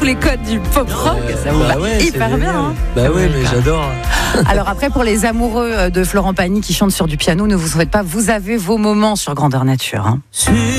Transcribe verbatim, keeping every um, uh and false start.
les codes du pop rock, euh, ça vous bah va ouais, hyper bien. Hein. Bah ouais, mais j'adore. Alors après, pour les amoureux de Florent Pagny qui chantent sur du piano, ne vous souhaite pas, vous avez vos moments sur Grandeur Nature. Hein.